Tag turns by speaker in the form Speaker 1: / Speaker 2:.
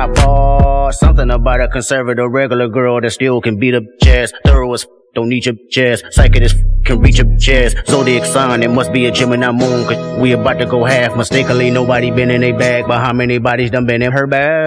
Speaker 1: top boss. Something about a conservative regular girl that still can beat up jazz. Thorough as don't need your jazz. Psychic as can reach your jazz. Zodiac sign, it must be a Gemini moon. Cause we about to go half. Mistakenly, nobody been in a bag. But how many bodies done been in her bag?